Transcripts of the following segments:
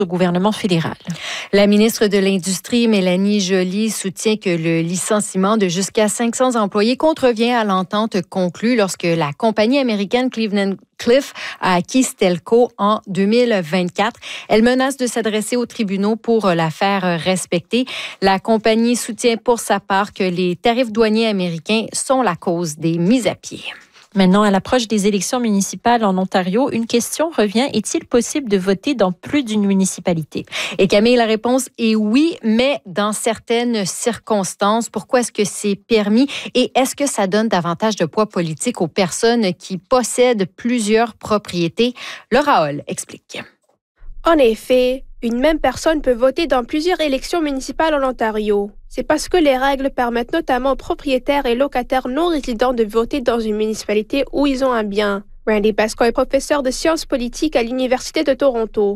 au gouvernement fédéral. La ministre de l'Industrie, Mélanie Joly, soutient que le licenciement de jusqu'à 500 employés contrevient à l'entente conclue lorsque la compagnie américaine Cleveland-Cliffs a acquis Stelco en 2024. Elle menace de s'adresser aux tribunaux pour la faire respecter. La compagnie soutient pour sa part que les tarifs douaniers américains sont la cause des mises à pied. Maintenant, à l'approche des élections municipales en Ontario, une question revient. Est-il possible de voter dans plus d'une municipalité? Et Camille, la réponse est oui, mais dans certaines circonstances. Pourquoi est-ce que c'est permis et est-ce que ça donne davantage de poids politique aux personnes qui possèdent plusieurs propriétés? Laura Hall explique. En effet, une même personne peut voter dans plusieurs élections municipales en Ontario. C'est parce que les règles permettent notamment aux propriétaires et locataires non résidents de voter dans une municipalité où ils ont un bien. Randy Pascoe est professeur de sciences politiques à l'Université de Toronto.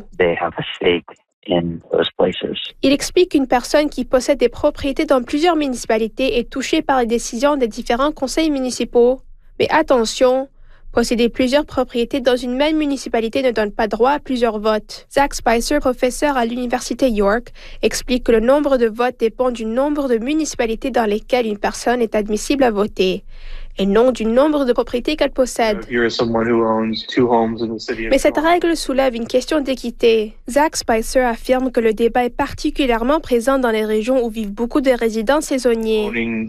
Il explique qu'une personne qui possède des propriétés dans plusieurs municipalités est touchée par les décisions des différents conseils municipaux. Mais attention, posséder plusieurs propriétés dans une même municipalité ne donne pas droit à plusieurs votes. Zach Spicer, professeur à l'Université York, explique que le nombre de votes dépend du nombre de municipalités dans lesquelles une personne est admissible à voter, et non du nombre de propriétés qu'elle possède. Mais cette règle soulève une question d'équité. Zach Spicer affirme que le débat est particulièrement présent dans les régions où vivent beaucoup de résidents saisonniers.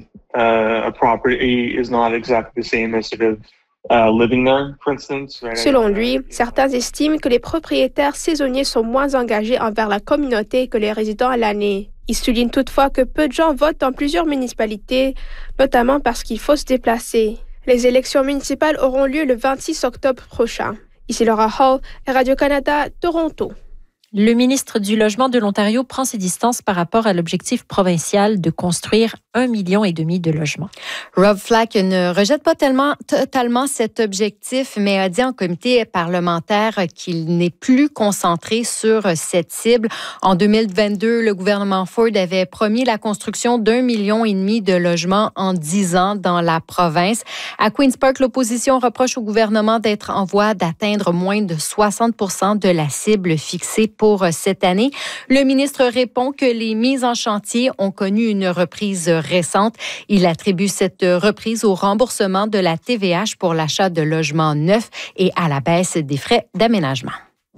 Selon lui, certains estiment que les propriétaires saisonniers sont moins engagés envers la communauté que les résidents à l'année. Il souligne toutefois que peu de gens votent dans plusieurs municipalités, notamment parce qu'il faut se déplacer. Les élections municipales auront lieu le 26 octobre prochain. Ici Laura Hall, Radio-Canada, Toronto. Le ministre du Logement de l'Ontario prend ses distances par rapport à l'objectif provincial de construire 1,5 million de logements. Rob Flack ne rejette pas totalement cet objectif, mais a dit en comité parlementaire qu'il n'est plus concentré sur cette cible. En 2022, le gouvernement Ford avait promis la construction d'1,5 million de logements en 10 ans dans la province. À Queen's Park, l'opposition reproche au gouvernement d'être en voie d'atteindre moins de 60% de la cible fixée pour cette année. Le ministre répond que les mises en chantier ont connu une reprise récente. Il attribue cette reprise au remboursement de la TVH pour l'achat de logements neufs et à la baisse des frais d'aménagement.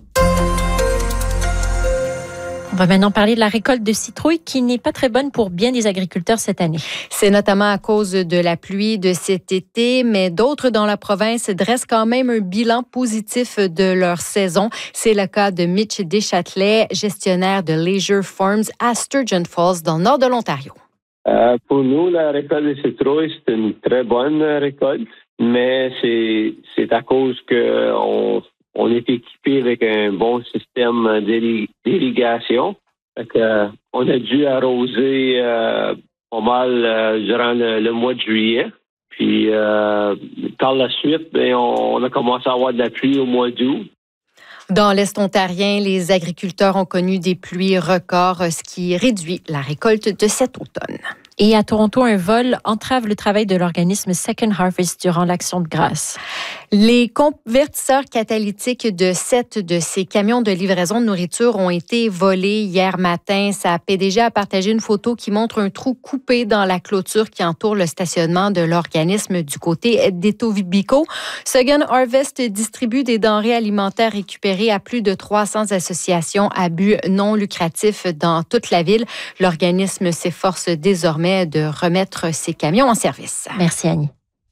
On va maintenant parler de la récolte de citrouilles qui n'est pas très bonne pour bien des agriculteurs cette année. C'est notamment à cause de la pluie de cet été, mais d'autres dans la province dressent quand même un bilan positif de leur saison. C'est le cas de Mitch Deschâtelet, gestionnaire de Leisure Farms à Sturgeon Falls, dans le nord de l'Ontario. Pour nous, la récolte de citrouilles, c'est une très bonne récolte, mais c'est à cause qu'on est équipé avec un bon système d'irrigation. On a dû arroser pas mal durant le mois de juillet. Puis par la suite, on a commencé à avoir de la pluie au mois d'août. Dans l'Est ontarien, les agriculteurs ont connu des pluies records, ce qui réduit la récolte de cet automne. Et à Toronto, un vol entrave le travail de l'organisme Second Harvest durant l'Action de grâce. Les convertisseurs catalytiques de 7 de ces camions de livraison de nourriture ont été volés hier matin. Sa PDG a partagé une photo qui montre un trou coupé dans la clôture qui entoure le stationnement de l'organisme du côté d'Etobicoke. Second Harvest distribue des denrées alimentaires récupérées à plus de 300 associations à but non lucratif dans toute la ville. L'organisme s'efforce désormais de remettre ces camions en service. Merci Annie.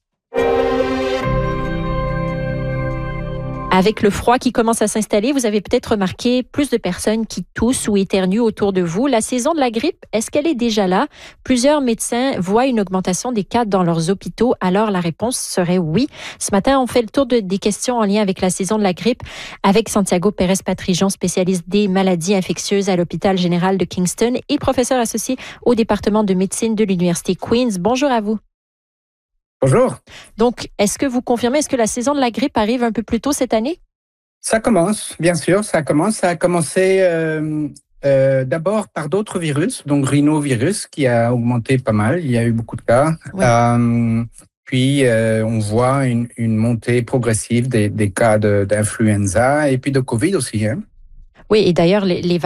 Avec le froid qui commence à s'installer, vous avez peut-être remarqué plus de personnes qui toussent ou éternuent autour de vous. La saison de la grippe, est-ce qu'elle est déjà là? Plusieurs médecins voient une augmentation des cas dans leurs hôpitaux. Alors, la réponse serait oui. Ce matin, on fait le tour des questions en lien avec la saison de la grippe avec Santiago Pérez-Patrijon, spécialiste des maladies infectieuses à l'hôpital général de Kingston et professeur associé au département de médecine de l'Université Queen's. Bonjour à vous. Bonjour. Donc, est-ce que vous confirmez, est-ce que la saison de la grippe arrive un peu plus tôt cette année? Ça commence, bien sûr, ça commence. Ça a commencé d'abord par d'autres virus, donc rhinovirus, qui a augmenté pas mal. Il y a eu beaucoup de cas. Ouais. Puis, on voit une montée progressive des cas d'influenza et puis de COVID aussi. Hein. Oui, et d'ailleurs, les